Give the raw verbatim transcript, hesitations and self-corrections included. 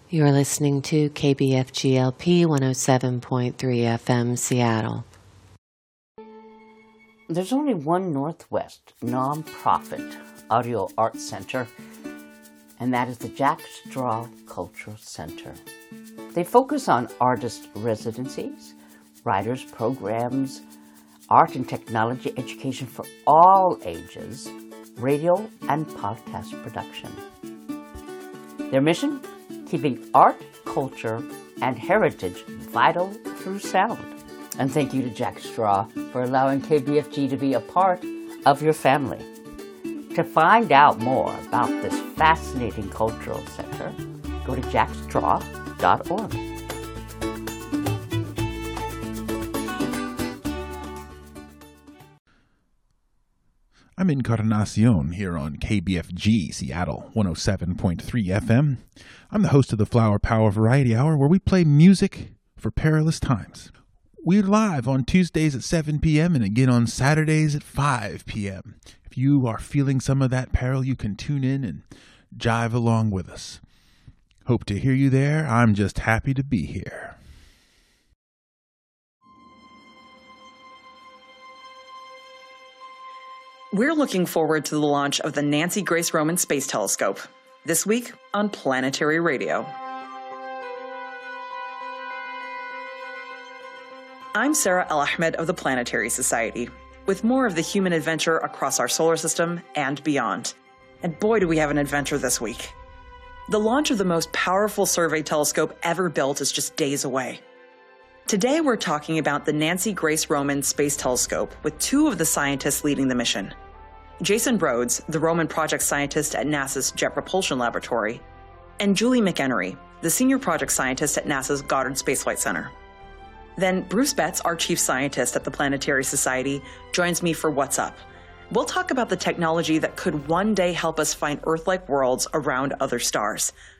You're listening to K B F G L P one oh seven point three F M Seattle. There's only one Northwest nonprofit audio art center, and that is the Jack Straw Cultural Center. They focus on artist residencies, writers programs, art and technology education for all ages, radio and podcast production. Their mission? Keeping art, culture, and heritage vital through sound. And thank you to Jack Straw for allowing K B F G to be a part of your family. To find out more about this fascinating cultural center, go to jack straw dot org. I'm Encarnacion here on K B F G Seattle one oh seven point three F M. I'm the host of the Flower Power Variety Hour, where we play music for perilous times. We're live on Tuesdays at seven p.m. and again on Saturdays at five p.m. If you are feeling some of that peril, you can tune in and jive along with us. Hope to hear you there. I'm just happy to be here. We're looking forward to the launch of the Nancy Grace Roman Space Telescope this week on Planetary Radio. I'm Sarah El-Ahmed of the Planetary Society, with more of the human adventure across our solar system and beyond. And boy, do we have an adventure this week. The launch of the most powerful survey telescope ever built is just days away. Today we're talking about the Nancy Grace Roman Space Telescope with two of the scientists leading the mission. Jason Rhodes, the Roman project scientist at NASA's Jet Propulsion Laboratory, and Julie McEnery, the senior project scientist at NASA's Goddard Space Flight Center. Then Bruce Betts, our chief scientist at the Planetary Society, joins me for What's Up. We'll talk about the technology that could one day help us find Earth-like worlds around other stars.